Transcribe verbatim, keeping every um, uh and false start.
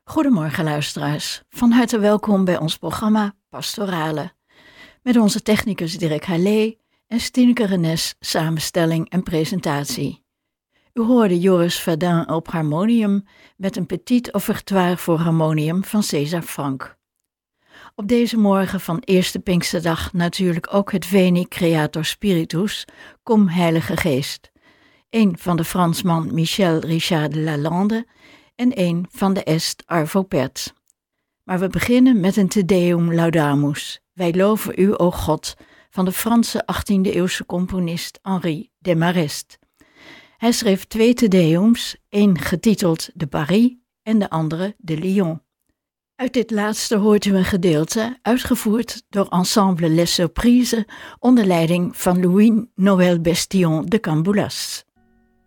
Goedemorgen luisteraars, van harte welkom bij ons programma Pastorale. Met onze technicus Dirk Halle en Stineke Renes samenstelling en presentatie. U hoorde Joris Verdun op harmonium met een petit offertoire voor harmonium van César Franck. Op deze morgen van Eerste Pinksterdag natuurlijk ook het Veni Creator Spiritus, Kom Heilige Geest. Een van de Fransman Michel Richard de Lalande en een van de Est Arvo Pärt. Maar we beginnen met een Te Deum Laudamus. Wij loven u, o God, van de Franse achttiende-eeuwse componist Henri Desmarest. Hij schreef twee Te Deums, één getiteld de Paris en de andere de Lyon. Uit dit laatste hoort u een gedeelte, uitgevoerd door Ensemble Les Surprises, onder leiding van Louis Noël Bestillon de Camboulas.